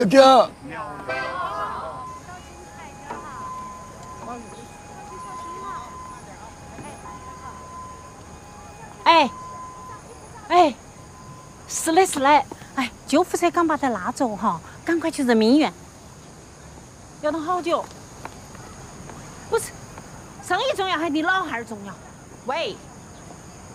哥， 哎，是嘞是嘞，哎，救护车刚把他拉走哈，赶快去人民医院。要等好久？不是，生意重要还是你老汉儿重要？喂。